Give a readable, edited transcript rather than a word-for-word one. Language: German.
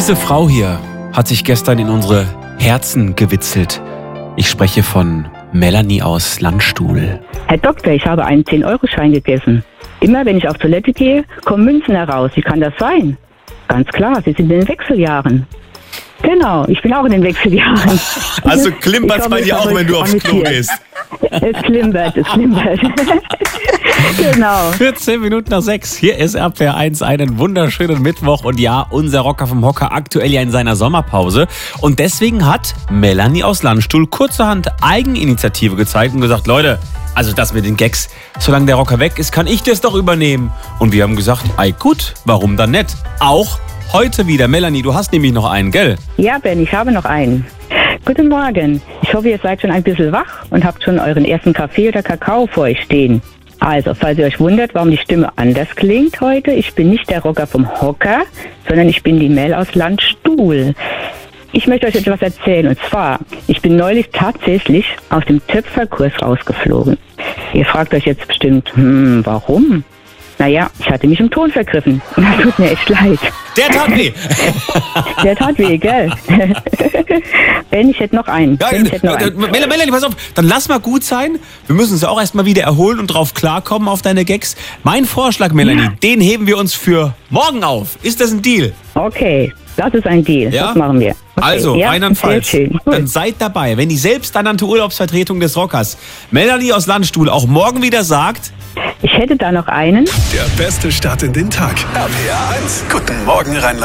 Diese Frau hier hat sich gestern in unsere Herzen gewitzelt. Ich spreche von Melanie aus Landstuhl. Herr Doktor, ich habe einen 10-Euro-Schein gegessen. Immer wenn ich auf Toilette gehe, kommen Münzen heraus. Wie kann das sein? Ganz klar, Sie sind in den Wechseljahren. Genau, ich bin auch in den Wechseljahren. Also klimpert's bei dir auch, wenn du aufs Klo gehst? Es klimpert. Genau. 14 Minuten nach 6. Hier ist RPR 1, einen wunderschönen Mittwoch. Und ja, unser Rocker vom Hocker aktuell ja in seiner Sommerpause. Und deswegen hat Melanie aus Landstuhl kurzerhand Eigeninitiative gezeigt und gesagt, Leute, also das mit den Gags, solange der Rocker weg ist, kann ich das doch übernehmen. Und wir haben gesagt, ei gut, warum dann nicht? Auch heute wieder. Melanie, du hast nämlich noch einen, gell? Ja, Ben, ich habe noch einen. Guten Morgen. Ich hoffe, ihr seid schon ein bisschen wach und habt schon euren ersten Kaffee oder Kakao vor euch stehen. Also, falls ihr euch wundert, warum die Stimme anders klingt heute, ich bin nicht der Rocker vom Hocker, sondern ich bin die Mel aus Landstuhl. Ich möchte euch etwas erzählen, und zwar, ich bin neulich tatsächlich aus dem Töpferkurs rausgeflogen. Ihr fragt euch jetzt bestimmt, warum? Naja, ich hatte mich im Ton vergriffen und das tut mir echt leid. Der tat weh. Der tat weh, gell? Ben, ich hätte noch einen. Melanie, pass auf, dann lass mal gut sein. Wir müssen uns ja auch erstmal wieder erholen und drauf klarkommen auf deine Gags. Mein Vorschlag, Melanie, den heben wir uns für morgen auf. Ist das ein Deal? Okay, das ist ein Deal. Ja? Das machen wir. Okay. Also, ja, einwandfalls. sehr schön. Dann seid dabei, wenn die selbsternannte Urlaubsvertretung des Rockers, Melanie aus Landstuhl, auch morgen wieder sagt... Ich hätte da noch einen. Der beste Start in den Tag. RPR 1. Guten Morgen, Rheinland.